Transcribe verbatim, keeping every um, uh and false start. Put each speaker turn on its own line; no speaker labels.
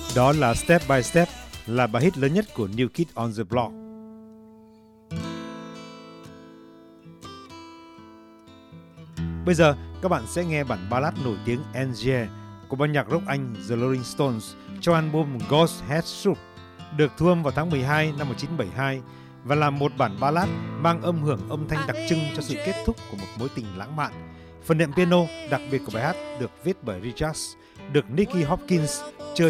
Đó là Step by Step, là bài hit lớn nhất của New Kids on the Block. Bây giờ các bạn sẽ nghe bản ballad nổi tiếng Angier của ban nhạc rock Anh The Rolling Stones trong album Ghost Head Soup, được thu âm vào tháng mười hai năm một nghìn chín trăm bảy mươi hai và là một bản ballad mang âm hưởng âm thanh đặc trưng cho sự kết thúc của một mối tình lãng mạn. Phần đệm piano đặc biệt của bài hát được viết bởi Richards, được Nicky Hopkins chơi